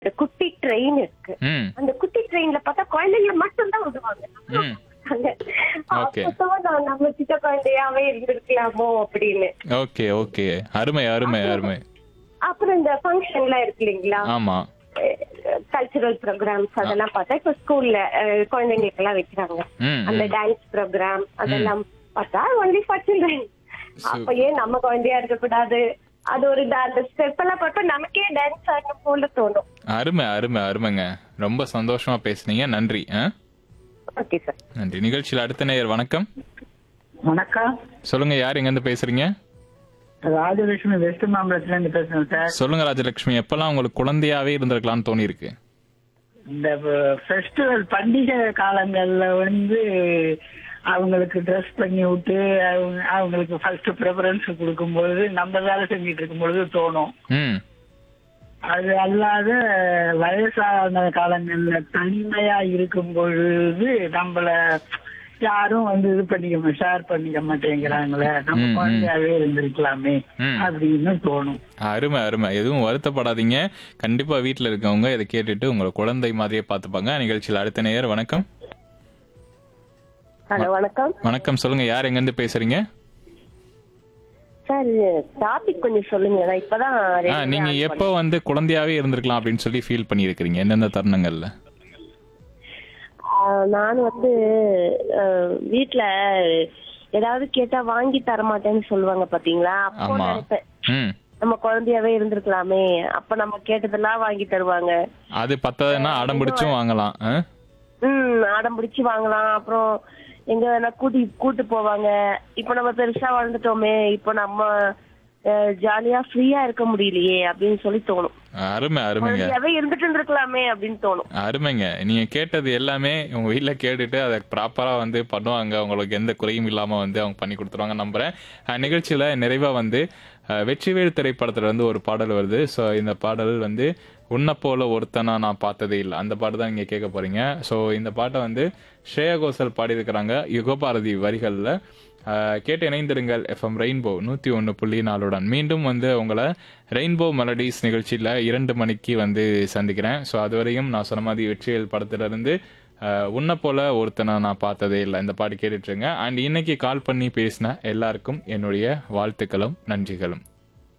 குட்டி ட்ரெயின் இருக்கு. ம். அந்த குட்டி ட்ரெயின்ல பார்த்தா குழந்தைங்க மட்டும்தான் விடுவாங்க. ம். ஓகே. அப்பதான் நான் நம்ம சின்ன குழந்தையாவே இருந்திருக்கலாமோ அப்படின்னு. Okay, okay. அருமை, அருமை, அருமை. அப்புறம் இந்த ஃபங்க்ஷன்லாம் இருக்கு இல்லைங்களா, ஆமா. கல்ச்சுரல் ப்ரோக்ராம்ஸ் அதெல்லாம் பார்த்தா இப்ப ஸ்கூல்ல குழந்தைங்களுக்கு எல்லாம் வைக்கிறாங்க. ம், அந்த ம். டான்ஸ் ப்ரோக்ராம் அதெல்லாம் பார்த்தா ஒன்லி ஃபார் சில்ட்ரன். அப்ப ஏன் நம்ம குழந்தையா இருக்கக்கூடாது? அது ஒரு அந்த ஸ்டெப் எல்லாம் பார்த்தா நமக்கே டான்ஸ் ஆடணும் போல தோணும். அருமை, அருமை, அருமைங்க. ரொம்ப சந்தோஷமா பேசுனீங்க. நன்றி. Okay sir. நன்றி. நிகழ்ச்சியில் அடுத்த நேயர் வணக்கம். வணக்கம். சொல்லுங்க, யார் எங்க இருந்து பேசுறீங்க? ராஜலட்சுமி வெஸ்ட் மாம்பலத்துல இருந்து பேசுறேன் சார். சொல்லுங்க ராஜலட்சுமி, எப்பெல்லாம் உங்களுக்கு குழந்தையாவே இருந்திருக்கலாம்னு தோணி இருக்கு? இந்த ஃபெஸ்டிவல் பண்டிகை காலங்கள்ல அவங்களுக்கு ட்ரெஸ் பண்ணி விட்டு அவங்களுக்கு ஃபர்ஸ்ட் ப்ரிஃபரன்ஸ் கொடுக்கும்பொழுது நம்ம வேலை செஞ்சுட்டு இருக்கும் பொழுது தோணும். ம். அது அல்லாத வயசான காலங்கள்ல தனிமையா இருக்கும் பொழுது நம்மள யாரும் இது ஷேர் பண்ணிக்க மாட்டேங்கிறாங்களே, நம்ம ம், ம். குழந்தையாவே இருந்திருக்கலாமே ம். அப்படின்னு தோணும். அருமை, அருமை. எதுவும் வருத்தப்படாதீங்க. கண்டிப்பா வீட்ல இருக்கவங்க இதை கேட்டுட்டு உங்களை குழந்தை மாதிரியே பார்த்துப்பாங்க. நிகழ்ச்சியில் அடுத்த நேயர் வணக்கம். ஹலோ வணக்கம் வணக்கம். சொல்லுங்க, யார் எங்க இருந்து பேசுறீங்க? சார். டாபிக் கொஞ்சம் சொல்லுங்க. நான் இப்பதான் நீங்க எப்போ குழந்தையாவே இருந்திருக்கலாம் அப்படின்னு சொல்லி ஃபீல் பண்ணியிருக்கிறீங்க? எந்தெந்த தருணங்கள்ல? நான் வீட்டுல ஏதாவது கேட்டா வாங்கி தர மாட்டேன்னு சொல்லுவாங்க பாத்தீங்களா, அப்போ ஆமா. நினைப்பேன் ம். நம்ம குழந்தையாவே இருந்திருக்கலாமே, அப்ப நம்ம கேட்டதெல்லாம் வாங்கி தருவாங்க. அது பத்தாதுன்னா அடம் பிடிச்சும் வாங்கலாம். அடம் பிடிச்சு வாங்கலாம். அப்புறம் எங்க வேணா கூட்டு போவாங்க. இப்ப நம்ம பெருசா வளர்ந்துட்டோமே, இப்ப நம்ம ஜாலியா ஃப்ரீயா இருக்க முடியலையே அப்படின்னு சொல்லி தோணும். அருமை, அருமைங்க. குழந்தையாவே இருந்துட்டு இருந்திருக்கலாமே அப்படின்னு தோணும். அருமைங்க. நீங்க கேட்டது எல்லாமே உங்க வீட்ல கேட்டுட்டு அதை ப்ராப்பரா பண்ணுவாங்க. உங்களுக்கு எந்த குறையும் இல்லாம அவங்க பண்ணி கொடுத்துருவாங்க நம்புறேன். நிகழ்ச்சியில நிறைவா வெற்றிவேல் திரைப்படத்துல ஒரு பாடல் வருது. ஸோ இந்த பாடல் உன்னை போல ஒருத்தனா நான் பார்த்ததே இல்லை, அந்த பாட்டு தான் நீங்க கேட்க போறீங்க. ஸோ இந்த பாட்டை ஸ்ரேயா கோஷல் பாடியிருக்கிறாங்க யுகபாரதி வரிகள்ல. கேட்டு இணைந்திருங்கள் எஃப்எம் ரெயின்போ 101.4. மீண்டும் உங்களை ரெயின்போ மெலடிஸ் நிகழ்ச்சியில் 2 மணிக்கு சந்திக்கிறேன். ஸோ அதுவரையும் நான் சொன்ன மாதிரி வெற்றிவேல் படத்திலிருந்து உன்னை போல ஒருத்தனை நான் பார்த்ததே இல்லை, இந்த பாட்டு கேட்டுட்ருங்க. அண்ட் இன்னைக்கு கால் பண்ணி பேசின எல்லாருக்கும் என்னுடைய வாழ்த்துக்களும் நன்றிகளும்.